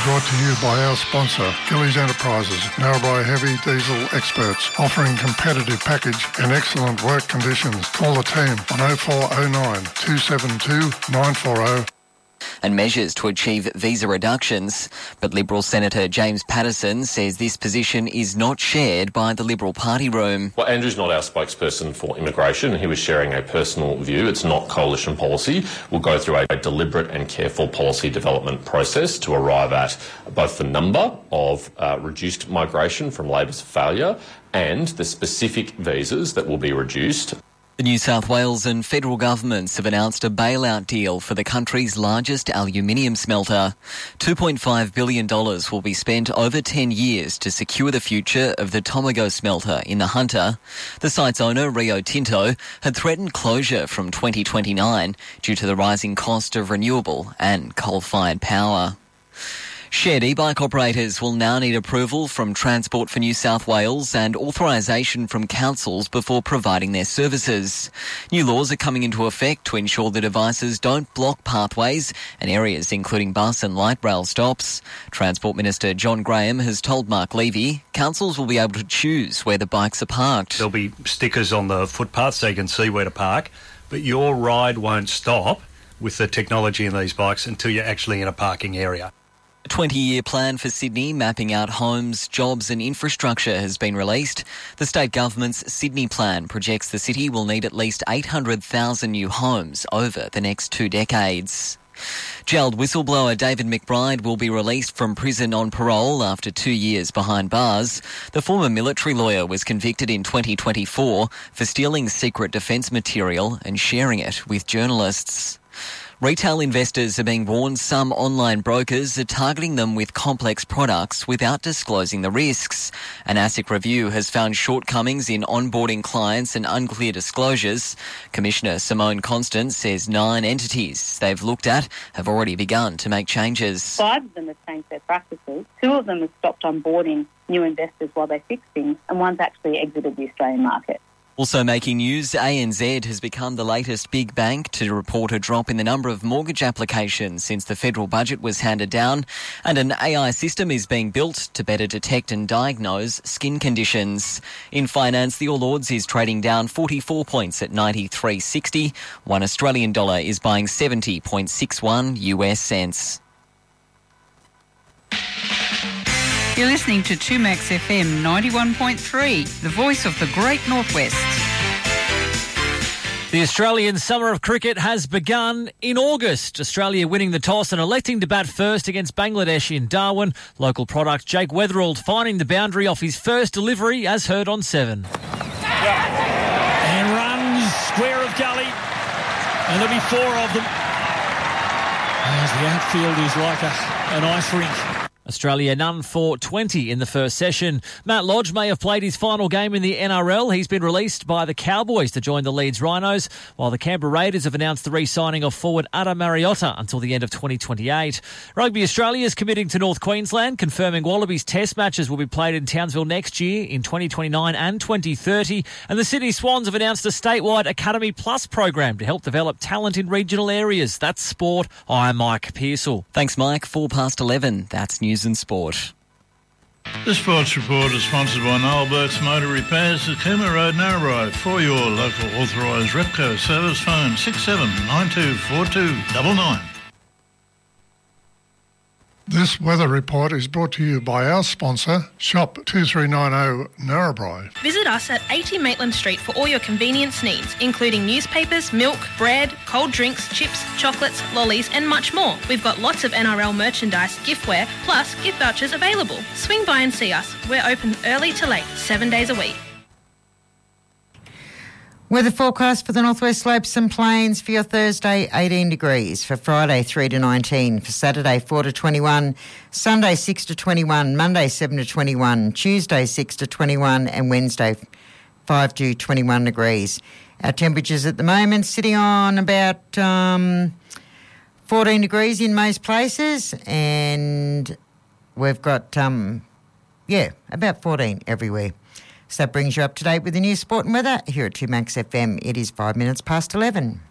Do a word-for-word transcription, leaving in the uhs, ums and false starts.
brought to you by our sponsor, Gillies Enterprises, Narrabri heavy diesel experts, offering competitive package and excellent work conditions. Call the team on oh four oh nine, two seven two, nine four oh. And measures to achieve visa reductions. But Liberal Senator James Paterson says this position is not shared by the Liberal Party room. Well, Andrew's not our spokesperson for immigration. He was sharing a personal view. It's not coalition policy. We'll go through a, a deliberate and careful policy development process to arrive at both the number of uh, reduced migration from Labor's failure and the specific visas that will be reduced. The New South Wales and federal governments have announced a bailout deal for the country's largest aluminium smelter. two point five billion dollars will be spent over ten years to secure the future of the Tomago smelter in the Hunter. The site's owner, Rio Tinto, had threatened closure from twenty twenty-nine due to the rising cost of renewable and coal-fired power. Shared e-bike operators will now need approval from Transport for New South Wales and authorisation from councils before providing their services. New laws are coming into effect to ensure the devices don't block pathways and areas including bus and light rail stops. Transport Minister John Graham has told Mark Levy councils will be able to choose where the bikes are parked. There'll be stickers on the footpath so you can see where to park, but your ride won't stop with the technology in these bikes until you're actually in a parking area. A twenty-year plan for Sydney mapping out homes, jobs and infrastructure has been released. The state government's Sydney plan projects the city will need at least eight hundred thousand new homes over the next two decades. Jailed whistleblower David McBride will be released from prison on parole after two years behind bars. The former military lawyer was convicted in twenty twenty-four for stealing secret defence material and sharing it with journalists. Retail investors are being warned some online brokers are targeting them with complex products without disclosing the risks. An ASIC review has found shortcomings in onboarding clients and unclear disclosures. Commissioner Simone Constant says nine entities they've looked at have already begun to make changes. Five of them have changed their practices. Two of them have stopped onboarding new investors while they fix things, and one's actually exited the Australian market. Also making news, A N Z has become the latest big bank to report a drop in the number of mortgage applications since the federal budget was handed down, and an A I system is being built to better detect and diagnose skin conditions. In finance, the All Ords is trading down forty-four points at ninety-three sixty. One Australian dollar is buying seventy point six one U S cents. You're listening to two Max F M ninety-one point three, the voice of the Great Northwest. The Australian Summer of Cricket has begun in August. Australia winning the toss and electing to bat first against Bangladesh in Darwin. Local product Jake Weatherald finding the boundary off his first delivery, as heard on seven. And runs square of gully, and there'll be four of them. As the outfield is like a, an ice rink. Australia none for twenty in the first session. Matt Lodge may have played his final game in the N R L. He's been released by the Cowboys to join the Leeds Rhinos, while the Canberra Raiders have announced the re-signing of forward Ada Mariota until the end of twenty twenty-eight. Rugby Australia is committing to North Queensland, confirming Wallabies test matches will be played in Townsville next year in twenty twenty-nine and twenty thirty. And the Sydney Swans have announced a statewide Academy Plus program to help develop talent in regional areas. That's sport. I'm Mike Pearsall. Thanks, Mike. Four past eleven. That's news and sport. The Sports Report is sponsored by Noel Burke's Motor Repairs at Cooma Road, Narrabri. For your local authorised Repco service, phone six seven nine two four two nine nine. This weather report is brought to you by our sponsor, Shop two three nine zero Narrabri. Visit us at eighty Maitland Street for all your convenience needs, including newspapers, milk, bread, cold drinks, chips, chocolates, lollies and much more. We've got lots of N R L merchandise, giftware, plus gift vouchers available. Swing by and see us. We're open early to late, seven days a week. Weather forecast for the Northwest Slopes and Plains for your Thursday, eighteen degrees. For Friday, three to nineteen. For Saturday, four to twenty-one. Sunday, six to twenty-one. Monday, seven to twenty-one. Tuesday, six to twenty-one. And Wednesday, five to twenty-one degrees. Our temperatures at the moment sitting on about um, fourteen degrees in most places. And we've got, um, yeah, about fourteen everywhere. So that brings you up to date with the news, sport and weather here at two Max F M. It is five minutes past eleven.